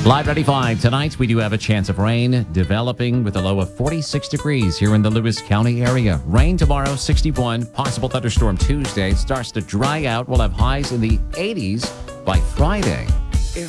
Live 95. Tonight, we do have a chance of rain developing with a low of 46 degrees here in the Lewis County area. Rain tomorrow, 61. Possible thunderstorm Tuesday. Starts to dry out. We'll have highs in the 80s by Friday.